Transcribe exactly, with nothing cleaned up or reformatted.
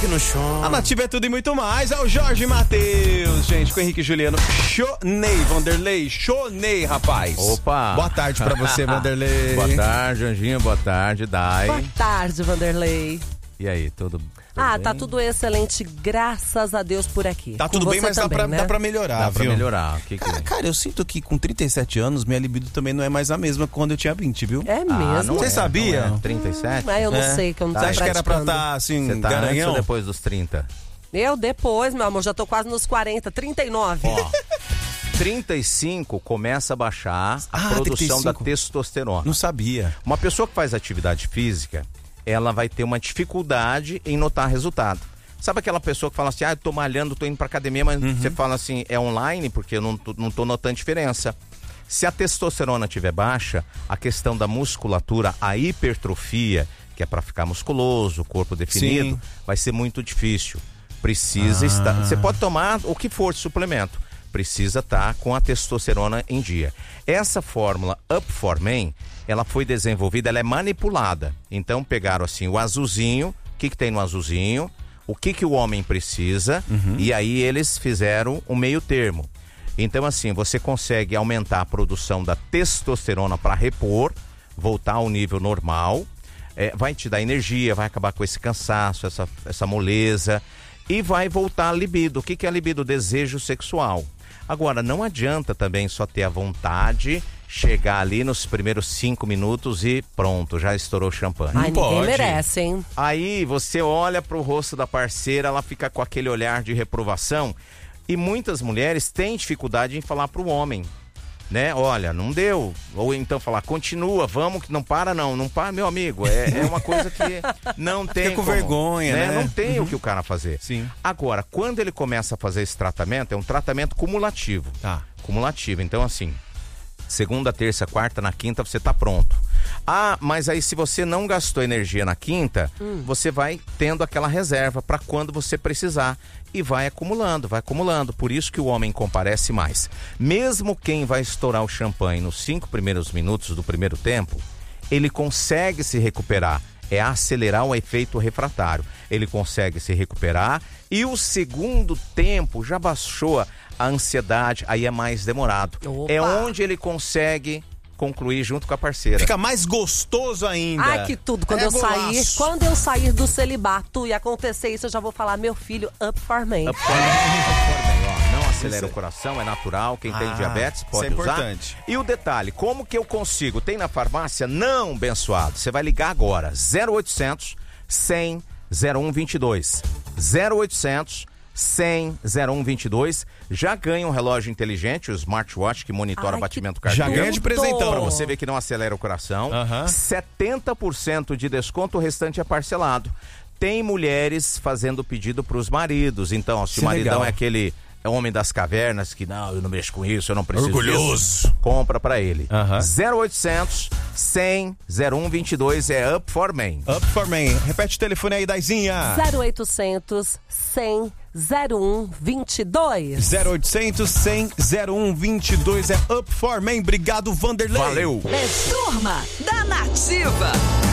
que no chão. A Nativa é tudo e muito mais. É o Jorge Matheus, gente, com o Henrique e Juliano. Chonei, Vanderlei. Chonei, rapaz. Opa. Boa tarde pra você, Vanderlei. Boa tarde, Anjinho. Boa tarde, Dai. Boa tarde, Vanderlei. E aí, tudo, tudo Ah, bem? tá tudo excelente, graças a Deus por aqui. Tá Com tudo bem, você mas também, dá, pra, né? dá pra melhorar, Dá pra viu? melhorar. O que que... Cara, cara, eu sinto que com trinta e sete anos, minha libido também não é mais a mesma quando eu tinha vinte, viu? É Ah, mesmo? não Você é, sabia? não é. trinta e sete? Ah, eu não É. sei, que eu não Tá, tô Você acha que era pra praticando. estar assim, Você tá antes garanhão? ou depois dos trinta? Eu depois, meu amor, já tô quase nos quarenta, trinta e nove. Ó, trinta e cinco começa a baixar a Ah, produção trinta e cinco. da testosterona. Não sabia. Uma pessoa que faz atividade física, ela vai ter uma dificuldade em notar resultado. Sabe aquela pessoa que fala assim, ah, eu tô malhando, tô indo pra academia, mas Uhum. você fala assim, é online, porque eu não tô, não tô notando diferença. Se a testosterona estiver baixa, a questão da musculatura, a hipertrofia, que é pra ficar musculoso, o corpo definido, Sim. vai ser muito difícil. Precisa Ah. estar... Você pode tomar o que for de suplemento, precisa estar com a testosterona em dia. Essa fórmula Up for Men, ela foi desenvolvida, ela é manipulada. Então pegaram assim o azulzinho, o que que tem no azulzinho, o que que o homem precisa, Uhum. e aí eles fizeram um meio termo. Então assim, você consegue aumentar a produção da testosterona para repor, voltar ao nível normal, é, vai te dar energia, vai acabar com esse cansaço, essa, essa moleza, e vai voltar a libido. O que que é libido? Desejo sexual. Agora, não adianta também só ter a vontade, chegar ali nos primeiros cinco minutos e pronto, já estourou o champanhe. Ai, ninguém pode. merece, hein? Aí você olha pro rosto da parceira, ela fica com aquele olhar de reprovação, e muitas mulheres têm dificuldade em falar pro homem, né? Olha, não deu. Ou então falar, continua, vamos, que não para não, não para, meu amigo. É, é uma coisa que não tem Fica com como, vergonha, né? Não tem o que o cara fazer. Sim. Agora, quando ele começa a fazer esse tratamento, é um tratamento cumulativo. Tá. Cumulativo. Então, assim, segunda, terça, quarta, na quinta você tá pronto. Ah, mas aí se você não gastou energia na quinta, Hum. você vai tendo aquela reserva para quando você precisar e vai acumulando, vai acumulando. Por isso que o homem comparece mais. Mesmo quem vai estourar o champanhe nos cinco primeiros minutos do primeiro tempo, ele consegue se recuperar. É acelerar o efeito refratário. Ele consegue se recuperar e o segundo tempo já baixou a ansiedade, aí é mais demorado. Opa. É onde ele consegue concluir junto com a parceira. Fica mais gostoso ainda. Ai, que tudo. Quando É eu sair, golaço. quando eu sair do celibato e acontecer isso, eu já vou falar, meu filho, up for me. Up for me, up for me, ó. Não acelera o coração, é natural. Quem tem Ah, diabetes pode isso é usar. importante. E o detalhe, como que eu consigo? Tem na farmácia? Não, abençoado. Você vai ligar agora, zero oitocentos, cem, zero um vinte e dois. zero oitocentos, cem, zero um vinte e dois. Já ganha um relógio inteligente, o smartwatch que monitora Ai, batimento que cardíaco. Já ganha de presentão. Pra você ver que não acelera o coração. Aham. setenta por cento de desconto, o restante é parcelado. Tem mulheres fazendo pedido pros maridos. Então, ó, se Que o maridão legal. é aquele é homem das cavernas que não, eu não mexo com isso, eu não preciso Orgulhoso. disso, compra pra ele. Aham. zero oitocentos, cem, zero um vinte e dois é Up for Men. Up for Men. Repete o telefone aí, Daizinha. zero oitocentos, cem, zero um vinte e dois. zero oitocentos, cem, zero um vinte e dois é Up for Men. Obrigado, Vanderlei. Valeu! Turma da Nativa.